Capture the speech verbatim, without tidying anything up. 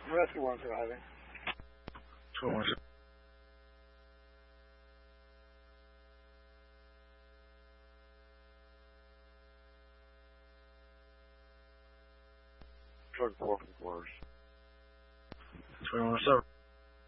Rescue one zero heavy. Two one six. Truck four from quarters. Twenty one seven.